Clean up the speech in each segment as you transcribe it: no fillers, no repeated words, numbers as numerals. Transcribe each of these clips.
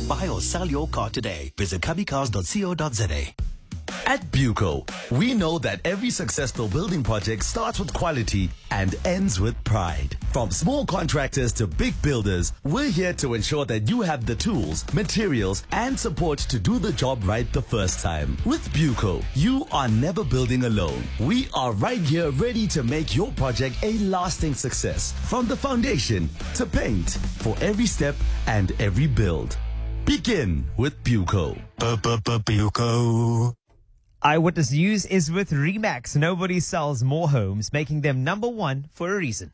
Buy or sell your car today. Visit cubbycars.co.za. At Buco, we know that every successful building project starts with quality and ends with pride. From small contractors to big builders, we're here to ensure that you have the tools, materials, and support to do the job right the first time. With Buco, you are never building alone. We are right here ready to make your project a lasting success. From the foundation to paint, for every step and every build. Begin with Buco. Buco. Eyewitness News is with Remax. Nobody sells more homes, making them number one for a reason.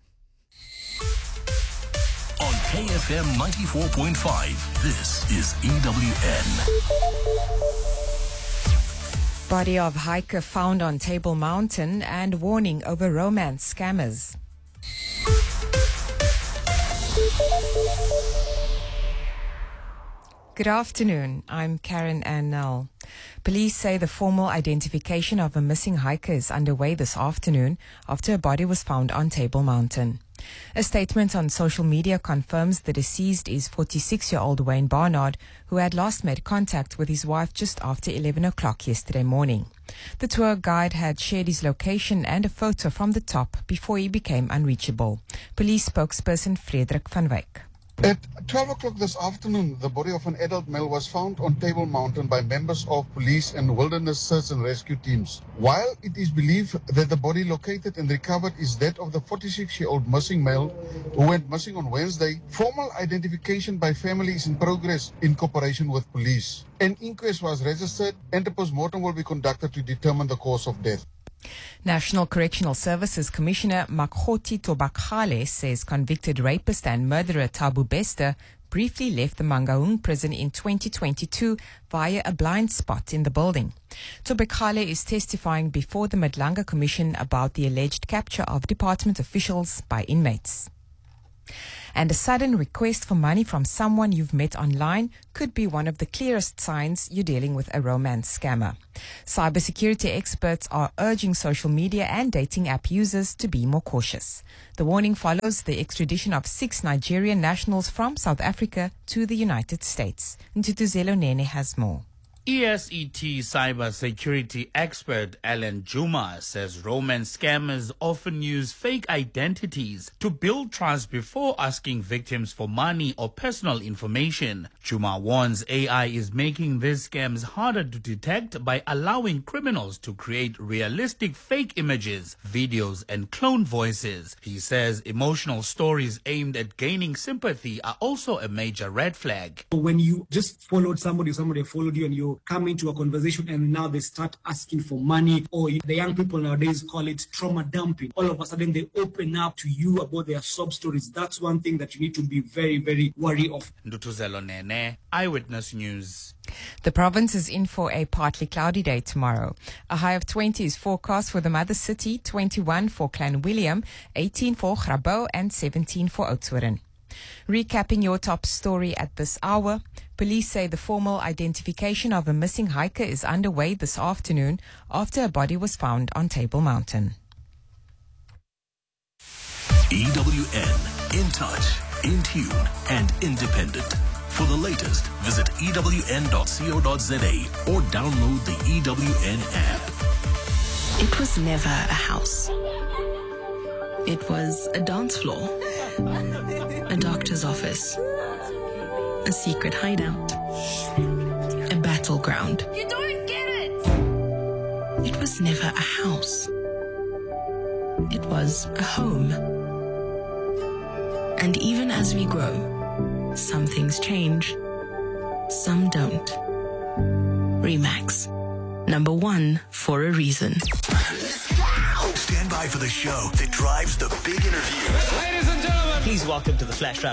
On KFM 94.5, this is EWN. Body of hiker found on Table Mountain and warning over romance scammers. Good afternoon. I'm Karen Annell. Police say the formal identification of a missing hiker is underway this afternoon after a body was found on Table Mountain. A statement on social media confirms the deceased is 46-year-old Wayne Barnard, who had last made contact with his wife just after 11 o'clock yesterday morning. The tour guide had shared his location and a photo from the top before he became unreachable. Police spokesperson Frederik van Wyk. At 12 o'clock this afternoon, the body of an adult male was found on Table Mountain by members of police and wilderness search and rescue teams. While it is believed that the body located and recovered is that of the 46-year-old missing male who went missing on Wednesday, formal identification by family is in progress in cooperation with police. An inquest was registered and a post-mortem will be conducted to determine the cause of death. National Correctional Services Commissioner Makgoti Tobakgale says convicted rapist and murderer Thabo Bester briefly left the Mangaung prison in 2022 via a blind spot in the building. Tobakgale is testifying before the Madlanga Commission about the alleged capture of department officials by inmates. And a sudden request for money from someone you've met online could be one of the clearest signs you're dealing with a romance scammer. Cybersecurity experts are urging social media and dating app users to be more cautious. The warning follows the extradition of 6 Nigerian nationals from South Africa to the United States. Ntutuzelo Nene has more. ESET cybersecurity expert Alan Juma says romance scammers often use fake identities to build trust before asking victims for money or personal information. Juma warns AI is making these scams harder to detect by allowing criminals to create realistic fake images, videos, and clone voices. He says emotional stories aimed at gaining sympathy are also a major red flag. When you just followed somebody followed you and you come into a conversation and now they start asking for money, or the young people nowadays call it trauma dumping. All of a sudden they open up to you about their sob stories. That's one thing that you need to be very, very wary of. Ndutuzelo Nene, Eyewitness News. The province is in for a partly cloudy day tomorrow. A high of 20 is forecast for the mother city, 21 for Clan William, 18 for Grabouw and 17 for Oudtshoorn. Recapping your top story at this hour, police say the formal identification of a missing hiker is underway this afternoon after a body was found on Table Mountain. EWN, in touch, in tune, and independent. For the latest, visit ewn.co.za or download the EWN app. It was never a house. It was a dance floor, a doctor's office, a secret hideout, a battleground. You don't get it! It was never a house. It was a home. And even as we grow, some things change, some don't. Remax, number one for a reason. Stand by for the show that drives the big interviews. Ladies and gentlemen, please welcome to the Flash Drive.